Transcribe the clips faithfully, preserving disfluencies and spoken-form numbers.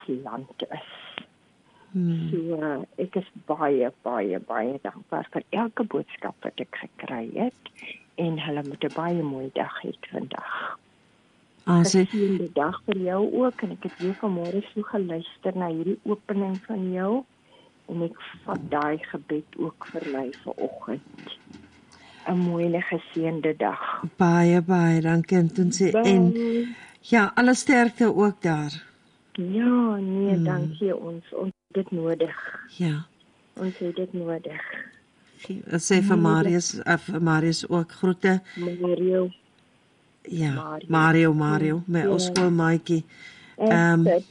land is. Hmm. So uh, ek is baie, baie, baie dankbaar vir elke boodskap wat ek gekry het en hulle moet 'n baie mooi dag hê vandag. As jy Geseënde dag vir jou ook en ek het weer vanmôre so geluister na hierdie opening van jou en ek vat daai gebed ook vir my vanoggend. 'n Mooi en geseënde dag. baie baie dankie en toe sê en ja, alle sterkte ook daar. Ja, nee, Hmm. dankie ons ons het dit nodig. Ja. Ons het dit nodig. Ek sê vir Marius, uh, vir Marius ook groete. Mario, Ja, Mario. Mario, Mario, my Ja. ou skoolmaatjie. Ek Ehm sit.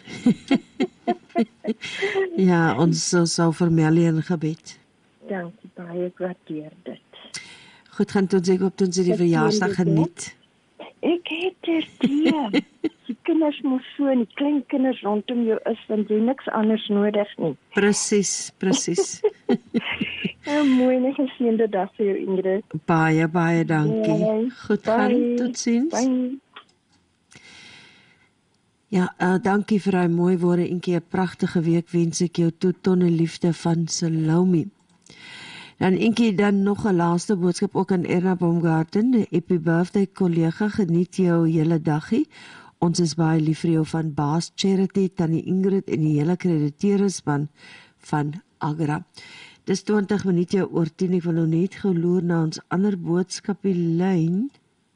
ja, ons sal sal vir Melly in gebed. Dankie baie, ek waardeer dit. Goed gaan tot ek op tot sy die verjaarsdag geniet. Ek het dit hier. Die kinders moet so en die klein kinders rondom jou is, want jy niks anders nodig nie. Presies, presies. 'n Mooi en geseënde dag vir jou, Ingrid. Baie baie dankie. Bye. Goed gaan, Bye. totsiens. Bye. Ja, uh, dankie vir daai mooi woorde en 'n pragtige week wens ek jou toe, tonne liefde van Salome. Dan eentjie dan nog 'n laaste boodskap ook aan Erna Baumgarten, happy birthday kollega, geniet jou hele daggie. Ons is baie lief vir jou van Baas Charity, Tannie Ingrid en die hele krediteurspan van Agra. Dis twintig minute oor tien, ek wil nou net gou loer na ons ander boodskapie lyn.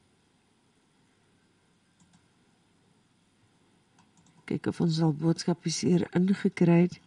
Kyk of ons al boodskapies hier ingekry het.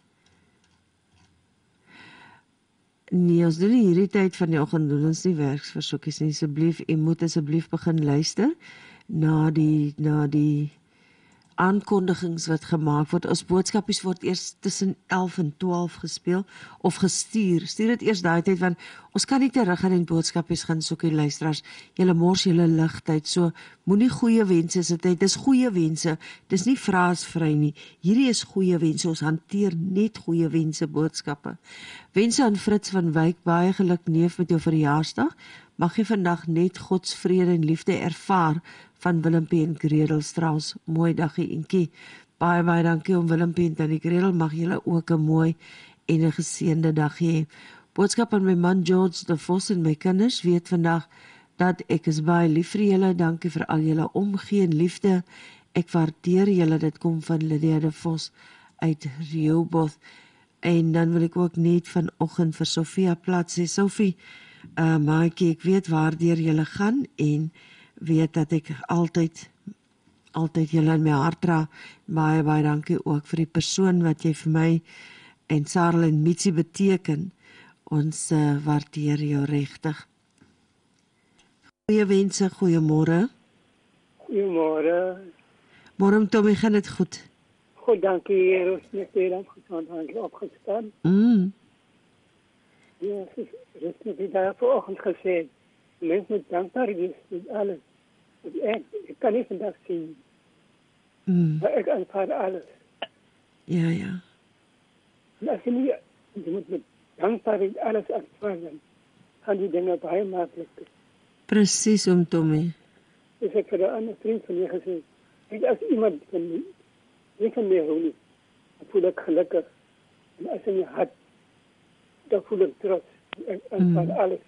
Nee, ons doen nie hierdie tyd van die oggend doen ons nie werksversoekies nie. Asseblief, u moet asseblief begin luister na die na die aankondigings wat gemaak word. Ons boodskapies word eers tussen elf en twaalf gespeel of gestuur. Stuur dit eers daai tyd want ons kan nie terug gaan en boodskapies gaan soek en luisteraars. Julle mors julle ligtyd. So moenie goeie wense sit uit. Dis goeie wense. Dis nie vraasvry nie. Hierdie is goeie wense. Ons hanteer net goeie wense boodskappe. Wense aan Fritz van Wyk, baie geluk neef met jou verjaarsdag. Mag jy vandag net Gods vrede en liefde ervaar van Willempie en Gredel Strauss. Mooi dagie enkie. Baie baie dankie om Willempie en Tannie Gredel. Mag julle ook 'n mooi en 'n geseënde dag hê. Boodskap aan my man George de Vos en my kinders, weet vandag dat ek is baie lief vir julle. Dankie vir al julle omgee en liefde. Ek waardeer julle. Dit kom van Lydia de Vos uit Rehoboth. En dan wil ek ook net vanoggend vir Sofia Plat sê, Sofie, uh, maatjie, ek weet waardeur julle gaan en weet dat ek altyd altyd julle in my hart dra. Baie baie dankie ook vir die persoon wat jy vir my en Sarah en Mitsie beteken. Ons uh, waardeer jou regtig. Goeie wense, goeiemôre. Goeiemôre. Môre Tommy, gaan dit goed? Goed, dankie Heer, ons het weer opgestaan, opgestaan. Mm. Ja, het is net daar vanoggend gesê, mens moet dankbaar wees met alles. Ek, ek kan nie vandag sien, Mm. maar ek aanvaar alles. Ja, ja. En as jy nie, jy moet met dankbaarheid alles aanvaar, dan gaan die dinge baie maklik. Presies om Tommy. Dus ek vir 'n ander vriend van my gesê, ek as iemand van my, nie van my hou nie, dan voel ek gelukkig. En as in my hart, dan voel ek trots. Ek aanvaar Mm. alles.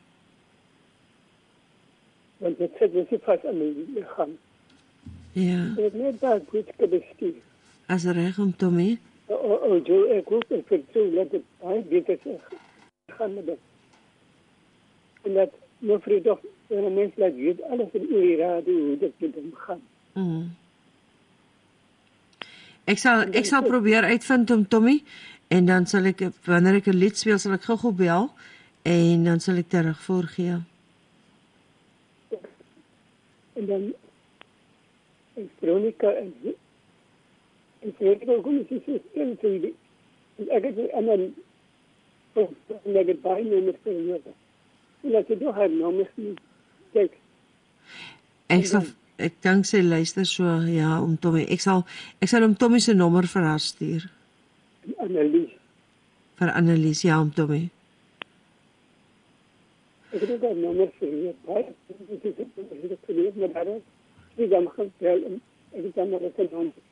Want dit sit net nie vas aan my lichaam. Ja, En ek net daar boodskap bestuur. as reg om Tommy. O, o, o, Joe, ek hoop en vertrouw dat het baie beter gaan met dit. En dat mevrouw toch, een mens laat weet, alles in uw radio, hoe dit met hem gaat. Mm. Ek sal ek sal probeer uitvind om Tommy en dan sal ek wanneer ek 'n lied speel sal ek gou-gou bel en dan sal ek terug voorgee. En dan en Veronica en en Veronica ook is so stil vir die. En ek het en dan en ek het baie nummers vir jou. En as jy doch haar nummers nie kyk. Ek sal ek dink sy luister so ja om Tommy. Ek sal ek sal hom Tommy se nommer vir haar stuur. Annelies. Vir Annelies ja om Tommy. Ik heb dat nummer voor je bij. Ik heb het verleden met haar. Ik heb hem gebeld en ik heb hem nog eens een